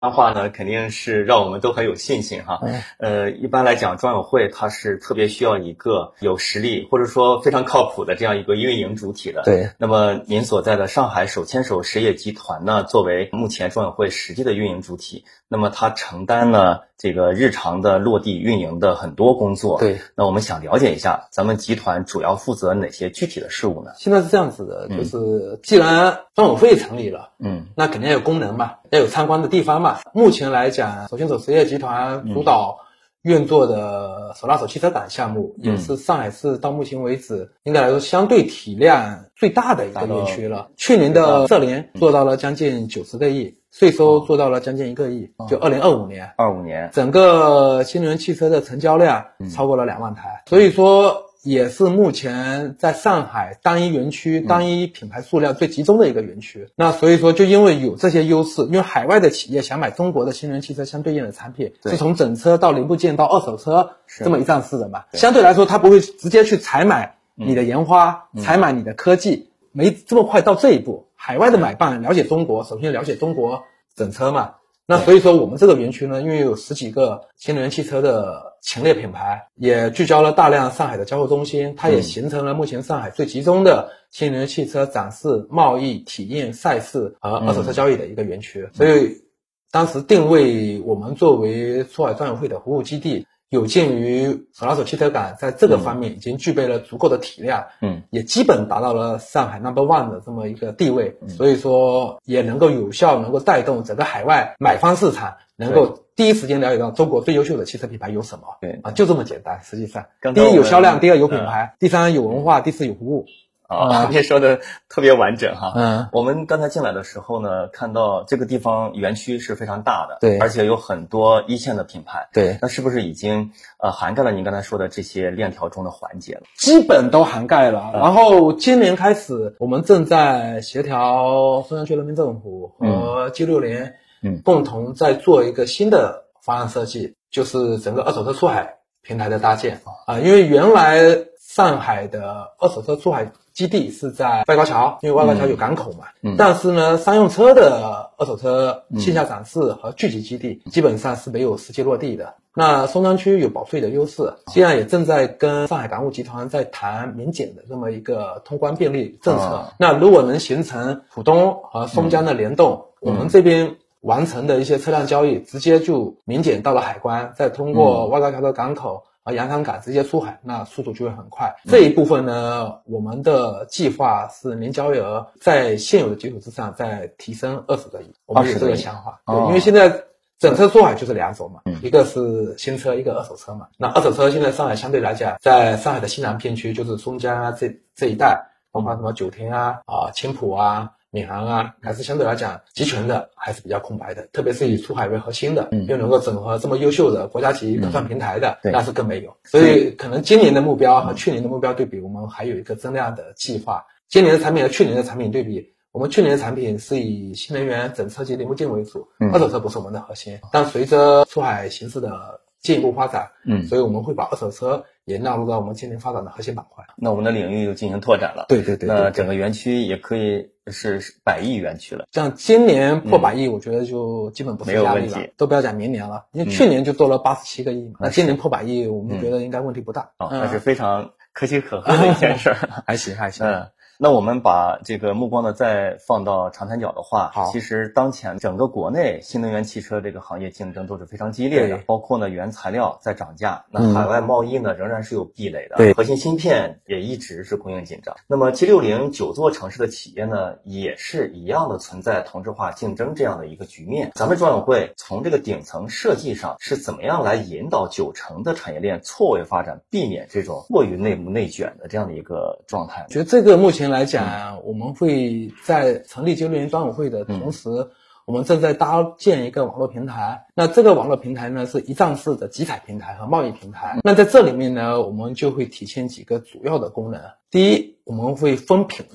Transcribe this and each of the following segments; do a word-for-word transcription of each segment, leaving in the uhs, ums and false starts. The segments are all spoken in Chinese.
话呢，肯定是让我们都很有信心哈。 嗯、 呃，一般来讲，庄友会它是特别需要一个有实力或者说非常靠谱的这样一个运营主体的。 对。 那么您所在的上海手牵手实业集团呢，作为目前庄友会实际的运营主体，那么它承担了这个日常的落地运营的很多工作。 对。 那我们想了解一下，咱们集团主要负责哪些具体的事务呢？ 现在是这样子的，就是既然庄友会成立了， 嗯， 那肯定要有功能嘛，要有参观的地方嘛。目前来讲，手牵手实业集团主导运作的手拉手汽车展项目，嗯、也是上海市到目前为止应该来说相对体量最大的一个园区了。去年的社联做到了将近九十个亿，税收做到了将近一个亿， 哦、 就二零二五年， 二五年整个新能源汽车的成交量超过了两万台，嗯、所以说。也是目前在上海单一园区、单一品牌数量最集中的一个园区。嗯、那所以说，就因为有这些优势，因为海外的企业想买中国的新能源汽车相对应的产品，是从整车到零部件到二手车这么一站式的嘛。相对来说，他不会直接去采买你的研发、嗯、采买你的科技，没这么快到这一步。海外的买办了解中国，首先了解中国整车嘛。那所以说我们这个园区呢，因为有十几个新能源汽车的前列品牌，也聚焦了大量上海的交货中心，它也形成了目前上海最集中的新能源汽车展示、贸易、体验、赛事和二手车交易的一个园区。所以当时定位我们作为出海庄友会的服务基地，有鉴于手拉手汽车展在这个方面已经具备了足够的体量，嗯，也基本达到了上海 number one 的这么一个地位，嗯、所以说也能够有效能够带动整个海外买方市场能够第一时间了解到中国最优秀的汽车品牌有什么，对啊，就这么简单。实际上，第一有销量，第二有品牌，嗯、第三有文化，第四有服务。 啊，您说的特别完整哈。嗯，我们刚才进来的时候呢，看到这个地方园区是非常大的， 对， 而且有很多一线的品牌， 对。 那是不是已经呃涵盖了您刚才说的这些链条中的环节了？ 基本都涵盖了。嗯、然后今年开始，我们正在协调松江区人民政府和 G 六零，嗯，共同在做一个新的方案设计，就是整个二手车出海平台的搭建啊、呃，因为原来上海的二手车出海基地是在外高桥，因为外高桥有港口嘛。嗯。但是呢，商用车的二手车线下展示和聚集基地基本上是没有实际落地的。那松江区有保税的优势，现在也正在跟上海港务集团在谈免检的这么一个通关便利政策。哦、那如果能形成浦东和松江的联动，嗯、我们这边完成的一些车辆交易直接就免检到了海关，再通过外高桥的港口。而洋塘港直接出海，那速度就会很快。嗯、这一部分呢，我们的计划是年交易额在现有的基础之上再提升二十个亿，我们有这个想法。对，因为现在整车出海就是两种嘛，嗯、一个是新车，一个二手车嘛。那二手车现在上海相对来讲，在上海的西南片区，就是松江啊这这一带，包括什么九田啊、啊青浦啊。闵行啊，还是相对来讲集权的，还是比较空白的，特别是以出海为核心的，嗯、又能够整合这么优秀的国家级可算平台的，嗯、那是更没有。所以可能今年的目标和去年的目标对比，我们还有一个增量的计划。今年的产品和去年的产品对比，我们去年的产品是以新能源整车及零部件为主，嗯、二手车不是我们的核心。但随着出海形势的进一步发展，嗯，所以我们会把二手车也纳入到我们今年发展的核心板块。 那我们的领域就进行拓展了。 对对 对, 对, 对, 对。 那整个园区也可以是百亿园区了。 像今年破百亿，我觉得就基本不是压力了，嗯、都不要讲明年了，因为去年就做了八十七个亿嘛。嗯、那今年破百亿，我们觉得应该问题不大。 哦，嗯、那是非常可喜可贺的一件事。 还行还行。 嗯。那我们把这个目光呢再放到长三角的话， 好， 其实当前整个国内新能源汽车这个行业竞争都是非常激烈的，包括呢原材料在涨价，那海外贸易呢、嗯、仍然是有壁垒的，对，核心芯片也一直是供应紧张。那么 G 六零 九座城市的企业呢也是一样的存在同质化竞争这样的一个局面。咱们庄友会从这个顶层设计上是怎么样来引导九成的产业链错位发展，避免这种过于内部内卷的这样的一个状态？ 觉得这个目前来讲、嗯、我们会在成立 G 六零 庄友会的同时、嗯、我们正在搭建一个网络平台。那这个网络平台呢是一站式的集采平台和贸易平台。那在这里面呢，我们就会体现几个主要的功能。第一，我们会分品类，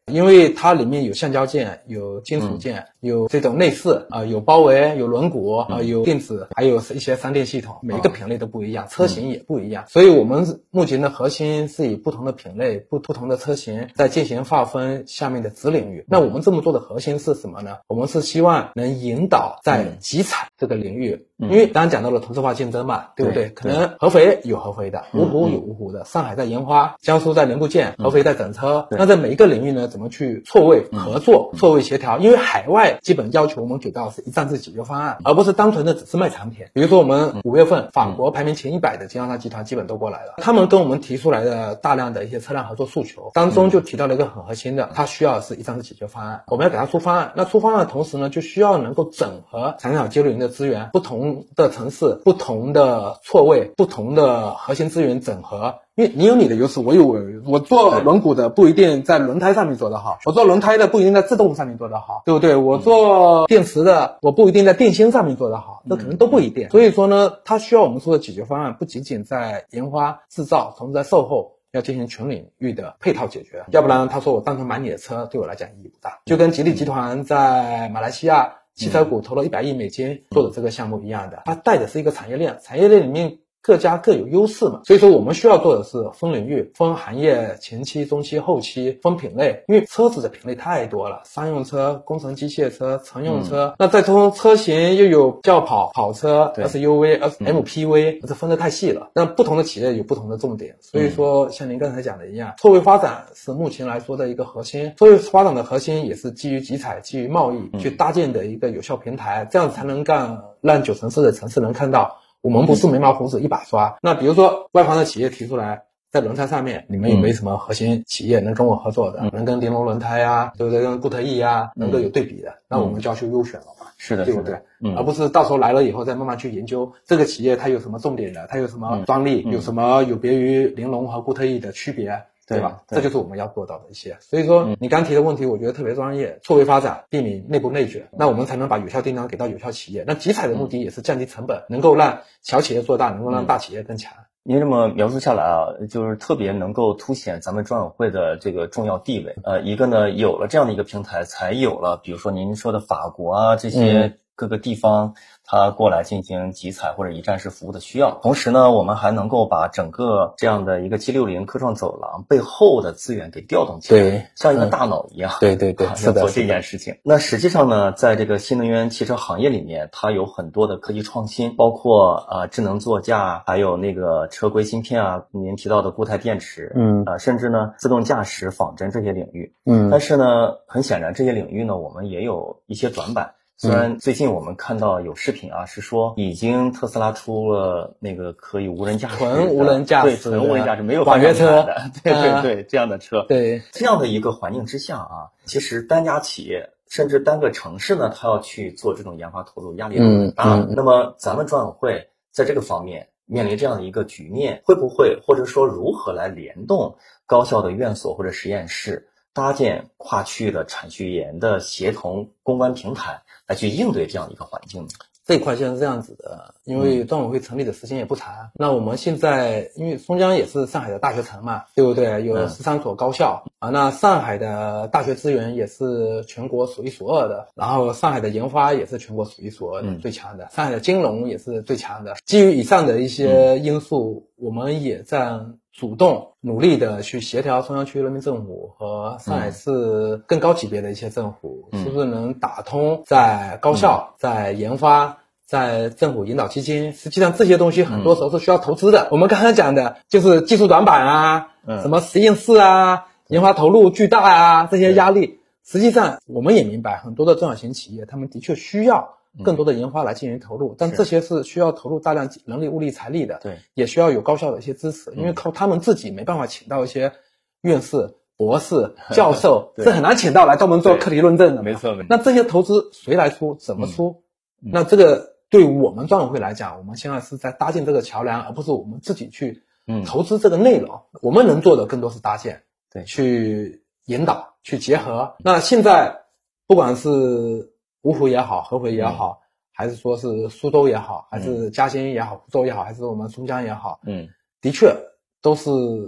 因为它里面有橡胶件，有金属件，嗯、有这种内饰啊、呃，有包围，有轮毂啊、呃，有电子，还有一些三电系统，每一个品类都不一样，车型也不一样。所以我们目前的核心是以不同的品类、不不同的车型在进行划分下面的子领域。那我们这么做的核心是什么呢？我们是希望能引导在集采这个领域，嗯、因为刚刚讲到了同质化竞争嘛，对不对？对可能合肥有合肥的，芜湖有芜湖的，上海在研发，江苏在零部件，合肥在整车。那在每一个领域呢，怎么去错位合作、错位协调？因为海外基本要求我们给到是一站式解决方案，而不是单纯的只是卖产品。比如说我们五月份，法国排名前一百的经销商集团基本都过来了，他们跟我们提出来的大量的一些车辆合作诉求当中，就提到了一个很核心的，他需要的是一站式解决方案。我们要给他出方案，那出方案的同时呢，就需要能够整合产业接入营的资源，不同的城市、不同的错位、不同的核心资源整合。因为你有你的优势，我有我我做轮毂的不一定在轮胎上面做得好，我做轮胎的不一定在制动上面做得好，对不对？我做电池的我不一定在电芯上面做得好，这可能都不一定。所以说呢，它需要我们说的解决方案不仅仅在研发制造，同时在售后要进行全领域的配套解决，要不然他说我单纯买你的车对我来讲意义不大。就跟吉利集团在马来西亚汽车股投了一百亿美金做的这个项目一样的，它带的是一个产业链，产业链里面各家各有优势嘛，所以说我们需要做的是分领域、分行业前期、中期、后期、分品类，因为车子的品类太多了，商用车、工程机械车、乘用车，嗯、那再从车型又有轿跑、跑车、S U V、M P V， 这分得太细了。那不同的企业有不同的重点，所以说像您刚才讲的一样，错位发展是目前来说的一个核心，错位发展的核心也是基于集采、基于贸易去搭建的一个有效平台，这样才能让让九城市的城市能看到。我们不是眉毛胡子一把刷。那比如说外方的企业提出来，在轮胎上面，你们有没有什么核心企业能跟我合作的，嗯、能跟玲珑轮胎啊，对不对？跟固特异啊，能够有对比的，那、嗯、我们就要去优选了嘛， 是的， 对不对？嗯，而不是到时候来了以后再慢慢去研究这个企业它有什么重点的，它有什么专利，嗯、有什么有别于玲珑和固特异的区别。对吧？对，这就是我们要做到的一些。所以说，嗯、你刚提的问题，我觉得特别专业。错位发展，避免内部内卷，那我们才能把有效订单给到有效企业。那集采的目的也是降低成本，能够让小企业做大，能够让大企业更强。 您这么描述下来啊，就是特别能够凸显咱们专委会的这个重要地位。呃，一个呢，有了这样的一个平台，才有了比如说您说的法国啊这些各个地方。嗯它过来进行集采或者一站式服务的需要，同时呢，我们还能够把整个这样的一个 G 六十 科创走廊背后的资源给调动起来， 对， 像一个大脑一样， 对对对， 是的，做这件事情。那实际上呢，在这个新能源汽车行业里面，它有很多的科技创新，包括啊、呃、智能座驾，还有那个车规芯片啊，您提到的固态电池，嗯啊、呃，甚至呢自动驾驶、仿真这些领域，嗯，但是呢，很显然这些领域呢，我们也有一些短板。虽然最近我们看到有视频啊，是说已经特斯拉出了那个可以无人驾驶的纯无人驾驶， 对，纯无人驾驶没有网约车的，对对对，这样的车， 对这样的一个环境之下啊，其实单家企业甚至单个城市呢，它要去做这种研发投入，压力都很大。嗯嗯、那么咱们专委会在这个方面面临这样的一个局面，会不会或者说如何来联动高校的院所或者实验室，搭建跨区域的产学研的协同攻关平台？来去应对这样一个环境呢？ 这一块现在是这样子的，因为专委会成立的时间也不长。嗯、那我们现在因为松江也是上海的大学城嘛，对不对？有十三所高校、嗯、啊，那上海的大学资源也是全国数一数二的，然后上海的研发也是全国数一数二的、嗯、最强的，上海的金融也是最强的。基于以上的一些因素，嗯、我们也在主动努力的去协调中央区人民政府和上海市更高级别的一些政府，嗯、是不是能打通在高校、嗯、在研发、在政府引导基金，实际上这些东西很多时候是需要投资的。嗯、我们刚才讲的就是技术短板啊，嗯、什么实验室啊，研发投入巨大啊，这些压力，实际上我们也明白很多的中小型企业他们的确需要更多的研发来进行投入，嗯、但这些是需要投入大量人力、物力、财力的， 对， 也需要有高校的一些支持，嗯、因为靠他们自己没办法请到一些院士、博士、教授，是很难请到来专门做课题论证的， 没错没错。 那这些投资谁来出？怎么出？嗯、那这个对我们专委会来讲，我们现在是在搭建这个桥梁，而不是我们自己去投资这个内容。嗯、我们能做的更多是搭建， 对， 去引导、去结合。那现在不管是芜湖也好，合肥也好，嗯、还是说是苏州也好，还是嘉兴也好，福州也好，还是我们松江也好，嗯，的确都是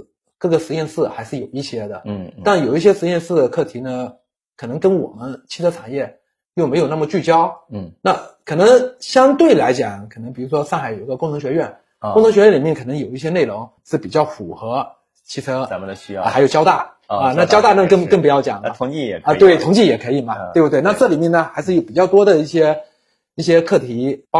各个实验室还是有一些的， 嗯，嗯但有一些实验室的课题呢，可能跟我们汽车产业又没有那么聚焦， 嗯， 那可能相对来讲，可能比如说上海有个工程学院， 啊、 工程学院里面可能有一些内容是比较符合汽车咱们的需要， 啊，还有交大啊， 啊那交大那更更不要讲了， 同济也可以啊，对，同济也可以嘛， 嗯、 对不对？那这里面呢，还是有比较多的一些一些课题。